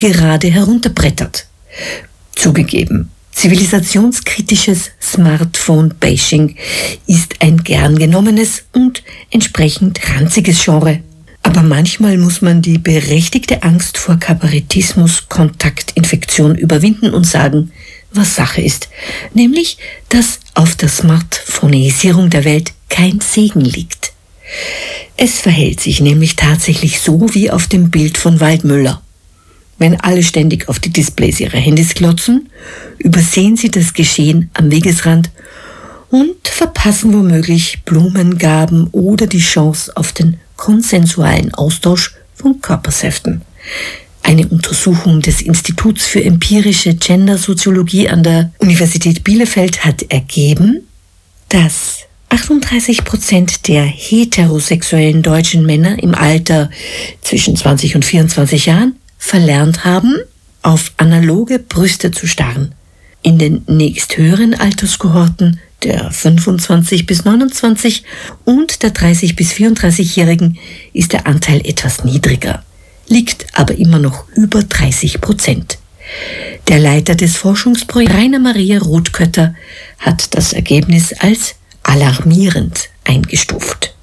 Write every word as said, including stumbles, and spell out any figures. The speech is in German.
gerade herunterbrettert. Zugegeben, zivilisationskritisches Smartphone-Bashing ist ein gern genommenes und entsprechend ranziges Genre. Aber manchmal muss man die berechtigte Angst vor Kabarettismus-Kontaktinfektion überwinden und sagen, was Sache ist, nämlich, dass auf der Smartphoneisierung der Welt kein Segen liegt. Es verhält sich nämlich tatsächlich so wie auf dem Bild von Waldmüller. Wenn alle ständig auf die Displays ihrer Handys glotzen, übersehen sie das Geschehen am Wegesrand und verpassen womöglich Blumengaben oder die Chance auf den konsensualen Austausch von Körpersäften. Eine Untersuchung des Instituts für empirische Gendersoziologie an der Universität Bielefeld hat ergeben, dass achtunddreißig Prozent der heterosexuellen deutschen Männer im Alter zwischen zwanzig und vierundzwanzig Jahren verlernt haben, auf analoge Brüste zu starren. In den nächsthöheren Alterskohorten der fünfundzwanzig bis neunundzwanzig und der dreißig bis vierunddreißigjährigen ist der Anteil etwas niedriger, liegt aber immer noch über dreißig Prozent. Der Leiter des Forschungsprojekts, Rainer Maria Rothkötter, hat das Ergebnis als alarmierend eingestuft.